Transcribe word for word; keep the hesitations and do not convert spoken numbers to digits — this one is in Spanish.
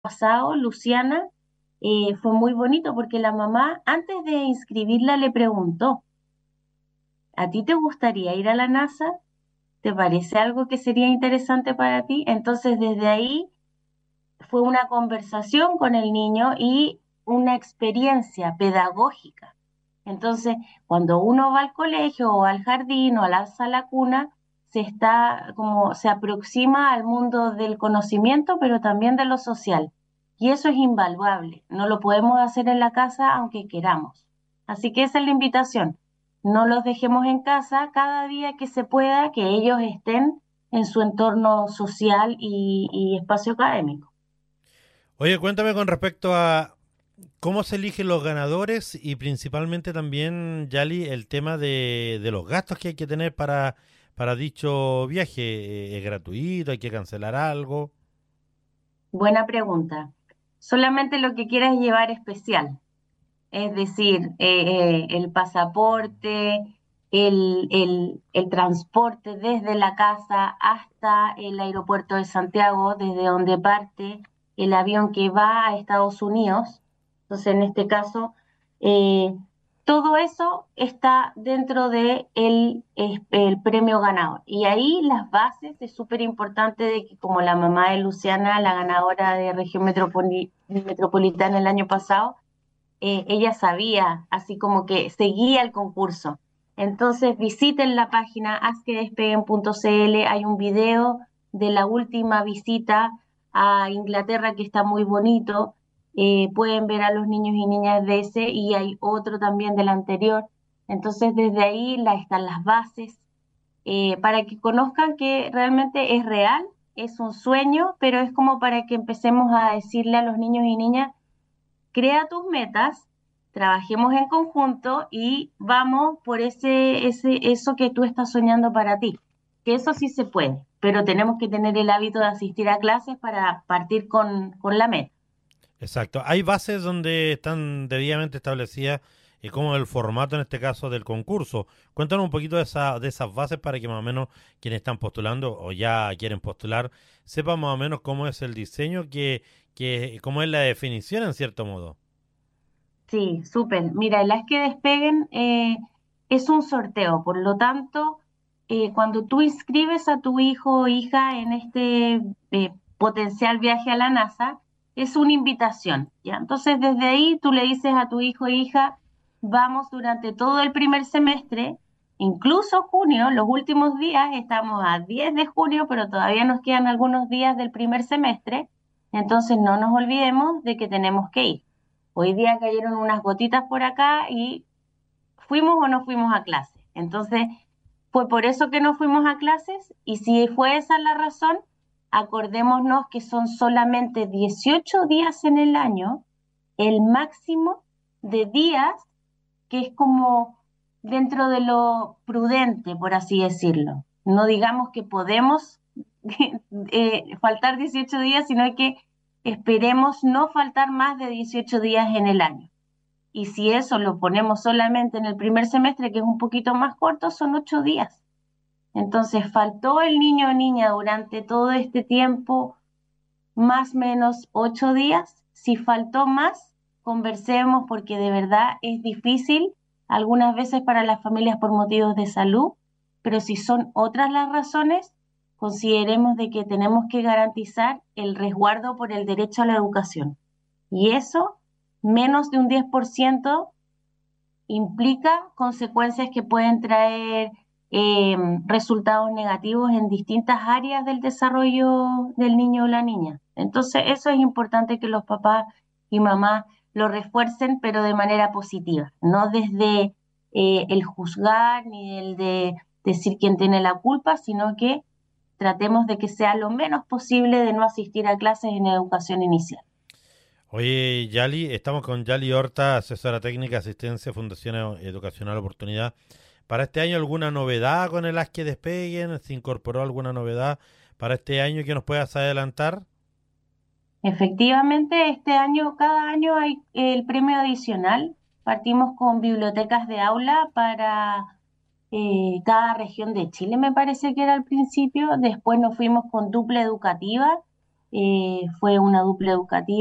pasado, Luciana, eh, fue muy bonito porque la mamá, antes de inscribirla, le preguntó, ¿a ti te gustaría ir a la NASA? ¿Te parece algo que sería interesante para ti? Entonces, desde ahí fue una conversación con el niño y una experiencia pedagógica. Entonces, cuando uno va al colegio o al jardín o a la sala cuna, se está como se aproxima al mundo del conocimiento, pero también de lo social. Y eso es invaluable. No lo podemos hacer en la casa aunque queramos. Así que esa es la invitación. No los dejemos en casa cada día que se pueda, que ellos estén en su entorno social y, y espacio académico. Oye, cuéntame con respecto a cómo se eligen los ganadores y principalmente también, Yali, el tema de, de los gastos que hay que tener para, para dicho viaje. Eh, ¿Es gratuito? ¿Hay que cancelar algo? Buena pregunta. Solamente lo que quieras llevar especial, es decir, eh, eh, el pasaporte, el, el, el transporte desde la casa hasta el aeropuerto de Santiago, desde donde parte el avión que va a Estados Unidos. Entonces, en este caso, eh, todo eso está dentro de el, es- el premio ganador. Y ahí las bases es súper importante de que como la mamá de Luciana, la ganadora de región metropoli- metropolitana el año pasado, eh, ella sabía, así como que seguía el concurso. Entonces visiten la página haz que despeguen punto c l, hay un video de la última visita a Inglaterra que está muy bonito, eh, pueden ver a los niños y niñas de ese y hay otro también del anterior. Entonces desde ahí la, están las bases, eh, para que conozcan que realmente es real, es un sueño, pero es como para que empecemos a decirle a los niños y niñas, crea tus metas, trabajemos en conjunto y vamos por ese, ese, eso que tú estás soñando para ti. Que eso sí se puede, pero tenemos que tener el hábito de asistir a clases para partir con, con la meta. Exacto. Hay bases donde están debidamente establecidas y como el formato en este caso del concurso. Cuéntanos un poquito de, esa, de esas bases para que más o menos quienes están postulando o ya quieren postular sepan más o menos cómo es el diseño, que, que cómo es la definición en cierto modo. Sí, súper. Mira, las que despeguen eh, es un sorteo, por lo tanto, eh, cuando tú inscribes a tu hijo o hija en este eh, potencial viaje a la NASA, es una invitación, ¿ya? Entonces, desde ahí tú le dices a tu hijo o hija, vamos durante todo el primer semestre, incluso junio, los últimos días, estamos a diez de junio, pero todavía nos quedan algunos días del primer semestre, entonces no nos olvidemos de que tenemos que ir. Hoy día cayeron unas gotitas por acá y fuimos o no fuimos a clase. Entonces, fue por eso que no fuimos a clases y si fue esa la razón, acordémonos que son solamente dieciocho días en el año, el máximo de días que es como dentro de lo prudente, por así decirlo. No digamos que podemos eh, faltar dieciocho días, sino que esperemos no faltar más de dieciocho días en el año. Y si eso lo ponemos solamente en el primer semestre, que es un poquito más corto, son ocho días. Entonces, faltó el niño o niña durante todo este tiempo, más o menos ocho días. Si faltó más, conversemos porque de verdad es difícil algunas veces para las familias por motivos de salud, pero si son otras las razones, consideremos de que tenemos que garantizar el resguardo por el derecho a la educación. Y eso, menos de un diez por ciento implica consecuencias que pueden traer eh, resultados negativos en distintas áreas del desarrollo del niño o la niña. Entonces, eso es importante que los papás y mamás lo refuercen, pero de manera positiva, no desde eh, el juzgar ni el de decir quién tiene la culpa, sino que tratemos de que sea lo menos posible de no asistir a clases en educación inicial. Oye, Yali, estamos con Yali Horta, asesora técnica, asistencia, Fundación Educacional Oportunidad. ¿Para este año alguna novedad con el Haz que Despeguen? ¿Se incorporó alguna novedad para este año que nos puedas adelantar? Efectivamente, este año, cada año hay el premio adicional. Partimos con bibliotecas de aula para eh, cada región de Chile, me parece que era al principio. Después nos fuimos con dupla educativa. eh, fue una dupla educativa.